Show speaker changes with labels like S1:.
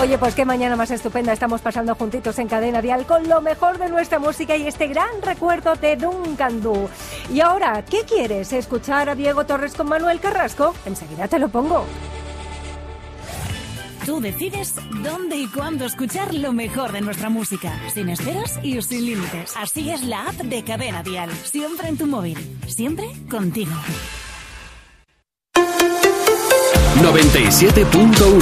S1: Oye, pues qué mañana más estupenda estamos pasando juntitos en Cadena Dial con lo mejor de nuestra música y este gran recuerdo de Duncan Du. Y ahora, ¿qué quieres? ¿Escuchar a Diego Torres con Manuel Carrasco? Enseguida te lo pongo.
S2: Tú decides dónde y cuándo escuchar lo mejor de nuestra música, sin esperas y sin límites. Así es la app de Cadena Dial, siempre en tu móvil, siempre contigo.
S3: 97.1